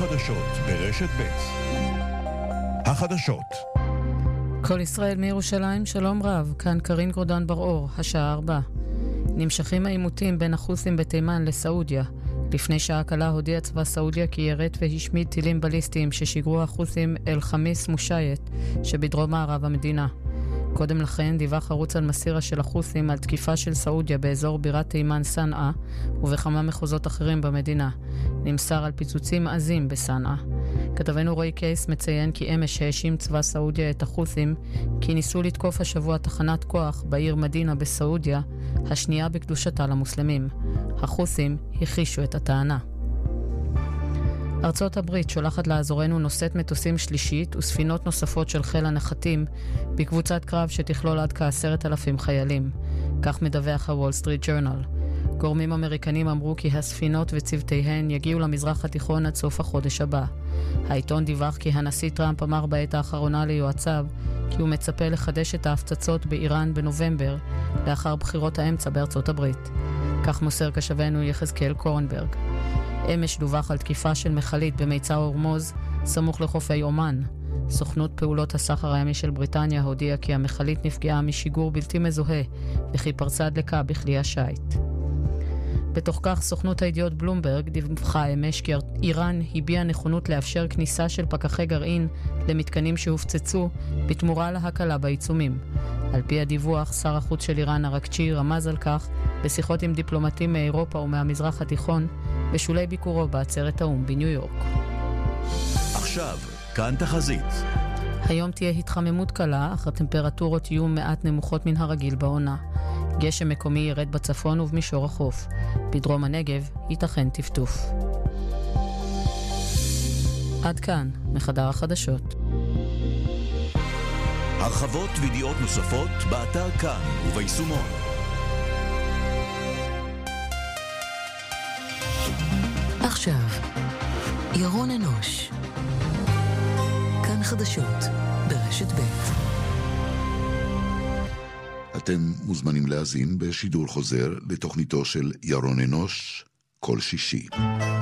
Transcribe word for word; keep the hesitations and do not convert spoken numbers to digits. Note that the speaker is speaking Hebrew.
החדשות ברשת ב'. החדשות. כל ישראל מירושלים, שלום רב, כאן קרין גורדן בר-אור, השעה ארבע. נמשכים העימותים בין החות'ים בתימן לסעודיה. לפני שעה קלה הודיע צבא סעודיה כי ירט והשמיד טילים בליסטיים ששיגרו החות'ים אל חמיס מושייט שבדרום מערב המדינה. קודם לכן דיווח ערוץ אל-מסירה של החות'ים על תקיפה של סעודיה באזור בירת תימן סנעה ובכמה מחוזות אחרים במדינה. נמסר על פיצוצים עזים בסנעה. כתבנו רועי קייס מציין כי אמש האשים צבא סעודיה את החות'ים כי ניסו לתקוף השבוע תחנת כוח בעיר מדינה בסעודיה, השנייה בקדושתה למוסלמים. החות'ים הכחישו את הטענה. ארצות הברית שולחת לאזורנו נושאת מטוסים שלישית וספינות נוספות של חיל הנחתים בקבוצת קרב שתכלול עד כעשרת אלפים חיילים. כך מדווח הוול סטריט ג'ורנל. גורמים אמריקנים אמרו כי הספינות וצוותיהן יגיעו למזרח התיכון עד סוף החודש הבא. העיתון דיווח כי הנשיא טראמפ אמר בעת האחרונה ליועציו כי הוא מצפה לחדש את ההפצצות באיראן בנובמבר לאחר בחירות האמצע בארצות הברית. כך מוסר קשבנו יחזקאל קורנברג. אמש דווח על תקיפה של מחלית במיצר הורמוז סמוך לחופי אומן. סוכנות פעולות הסחר הימי של בריטניה הודיעה כי המחלית נפגעה משיגור בלתי מזוהה וכי פרצה דלקה בכלי השיט. בתוך כך סוכנות הידיעות בלומברג דיווחה אמש כי איראן הביעה נכונות לאפשר כניסה של פקחי גרעין למתקנים שהופצצו בתמורה להקלה בעיצומים. על פי הדיווח, שר החוץ של איראן ארקצ'י רמז על כך בשיחות עם דיפלומטים מאירופה ומהמזרח התיכון בשולי ביקורו בעצרת האו"ם בניו יורק. עכשיו, כאן תחזית. היום תהיה התחממות קלה, אך הטמפרטורות יהיו מעט נמוכות מן הרגיל בעונה. גשם מקומי ירד בצפון ובמישור החוף. בדרום הנגב ייתכן טפטוף. עד כאן, מחדר החדשות. הרחבות וידיעות נוספות באתר כאן וביישומון. עכשיו, ירון אנוש. כאן חדשות ברשת ב'. אתם מוזמנים להאזין בשידור חוזר לתוכניתו של ירון אנוש כל שישי.